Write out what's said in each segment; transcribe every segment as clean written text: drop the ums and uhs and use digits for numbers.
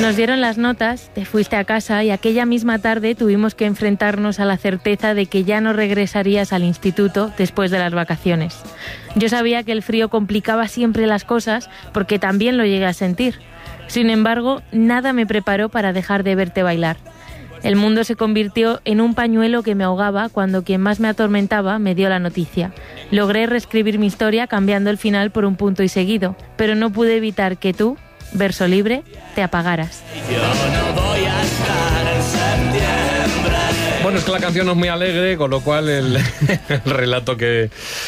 Nos dieron las notas, te fuiste a casa y aquella misma tarde tuvimos que enfrentarnos a la certeza de que ya no regresarías al instituto después de las vacaciones. Yo sabía que el frío complicaba siempre las cosas porque también lo llegué a sentir. Sin embargo, nada me preparó para dejar de verte bailar. El mundo se convirtió en un pañuelo que me ahogaba cuando quien más me atormentaba me dio la noticia. Logré reescribir mi historia cambiando el final por un punto y seguido, pero no pude evitar que tú, verso libre, te apagaras. Bueno, es que la canción no es muy alegre, con lo cual el relato que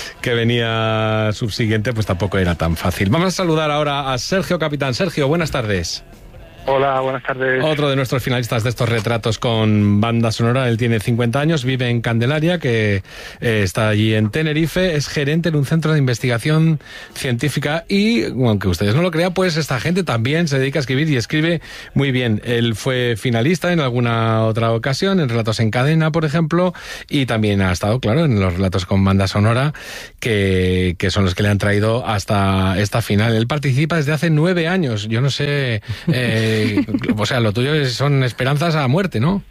venía subsiguiente pues tampoco era tan fácil. Vamos a saludar ahora a Sergio Capitán. Sergio, buenas tardes. Hola, buenas tardes. Otro de nuestros finalistas de estos retratos con banda sonora. Él tiene 50 años, vive en Candelaria, que está allí en Tenerife, es gerente en un centro de investigación científica y, aunque ustedes no lo crean, pues esta gente también se dedica a escribir y escribe muy bien. Él fue finalista en alguna otra ocasión, en Relatos en Cadena, por ejemplo, y también ha estado, claro, en los relatos con banda sonora, que son los que le han traído hasta esta final. Él participa desde hace 9 años. Yo no sé... o sea, lo tuyo son esperanzas a muerte, ¿no?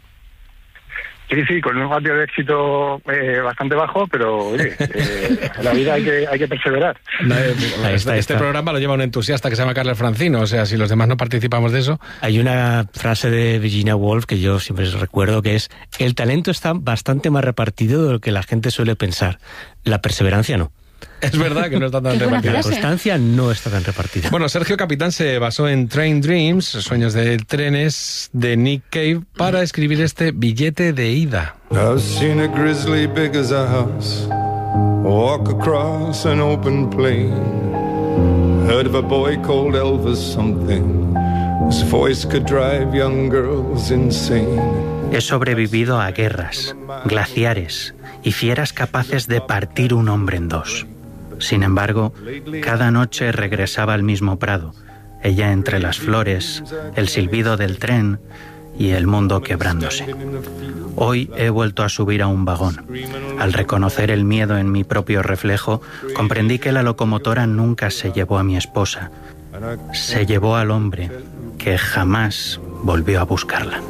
Sí, con un ratio de éxito bastante bajo, pero oye, en la vida hay que perseverar. Este programa lo lleva un entusiasta que se llama Carles Francino, o sea, si los demás no participamos de eso... Hay una frase de Virginia Woolf que yo siempre recuerdo, que es: el talento está bastante más repartido de lo que la gente suele pensar, la perseverancia no. Es verdad que no está tan repartida. La constancia no está tan repartida. Bueno, Sergio Capitán se basó en Train Dreams, Sueños de trenes, de Nick Cave, para escribir este Billete de ida. I've seen a grizzly big as a house walk across an open plain. Heard of a boy called Elvis something. His voice could drive young girls insane. He sobrevivido a guerras, glaciares y fieras capaces de partir un hombre en dos. Sin embargo, cada noche regresaba al mismo prado, ella entre las flores, el silbido del tren y el mundo quebrándose. Hoy he vuelto a subir a un vagón. Al reconocer el miedo en mi propio reflejo, comprendí que la locomotora nunca se llevó a mi esposa. Se llevó al hombre que jamás volvió a buscarla.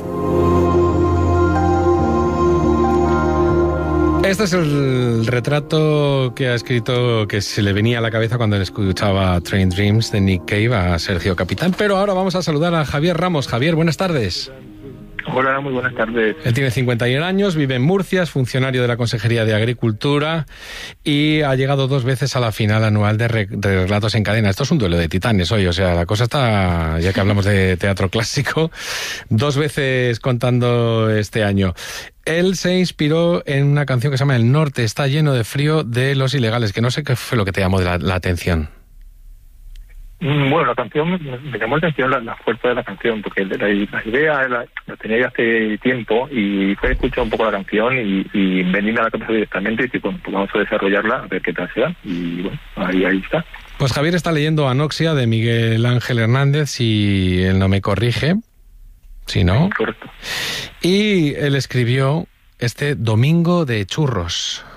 Este es el retrato que ha escrito, que se le venía a la cabeza cuando le escuchaba Train Dreams de Nick Cave a Sergio Capitán. Pero ahora vamos a saludar a Javier Ramos. Javier, buenas tardes. Hola, muy buenas tardes. Él tiene 51 años, vive en Murcia, es funcionario de la Consejería de Agricultura y ha llegado 2 veces a la final anual de Relatos en Cadena. Esto es un duelo de titanes hoy, o sea, la cosa está, ya que hablamos de teatro clásico, 2 veces contando este año. Él se inspiró en una canción que se llama El Norte está lleno de frío, de Los Ilegales, que no sé qué fue lo que te llamó la atención. Bueno, la canción, me llamó la atención la fuerza de la canción, porque la idea la tenía ya hace tiempo y fue escuchar un poco la canción y venirme a la cabeza directamente y decir, bueno, pues vamos a desarrollarla, a ver qué tal se da, y bueno, ahí está. Pues Javier está leyendo Anoxia de Miguel Ángel Hernández, si él no me corrige, si no. Correcto. Y él escribió este Domingo de Churros.